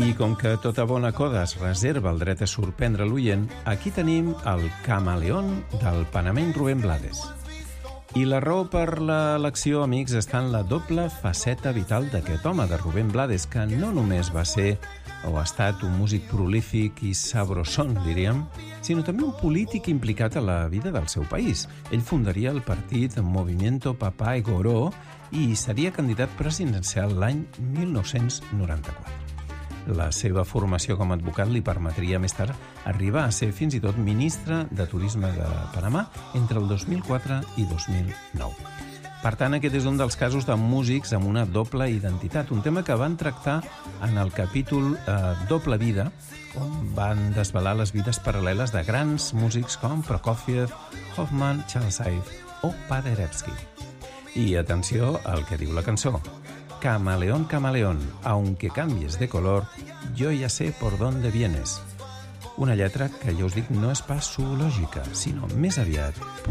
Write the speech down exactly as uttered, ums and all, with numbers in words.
I com que tota bona coda es reserva el dret a sorprendre l'oient, aquí tenim el camaleón del panameny Rubén Blades. I la raó per l'elecció, amics, està en la doble faceta vital d'aquest home, de Rubén Blades, que no només va ser o ha estat un músic prolífic i sabrosón, diríem, sinó també un polític implicat a la vida del seu país. Ell fundaria el partit Movimiento Papá Egoró i seria candidat presidencial l'any mil nou-cents noranta-quatre. La seva formació com a advocat li permetria més tard arribar a ser fins i tot ministre de Turisme de Panamà entre el dos mil quatre i dos mil nou. Per tant, aquest és un dels casos de músics amb una doble identitat, un tema que van tractar en el capítol eh, Doble Vida, on van desvelar les vides paral·leles de grans músics com Prokofiev, Hoffman, Charles Ives o Paderewski. I atenció al que diu la cançó. Camaleón, camaleón, aunque cambies de color, yo ya sé por dónde vienes. Una lletra que, ja us dic, no és pas zoològica, sinó més aviat